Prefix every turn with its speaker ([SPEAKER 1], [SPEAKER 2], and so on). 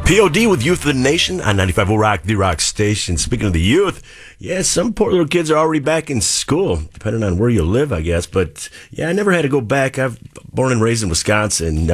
[SPEAKER 1] POD with Youth of the Nation on 95.0 Rock, the Rock Station. Speaking of the youth, yeah, some poor little kids are already back in school, depending on where you live, I guess. But, yeah, I never had to go back. I'm born and raised in Wisconsin.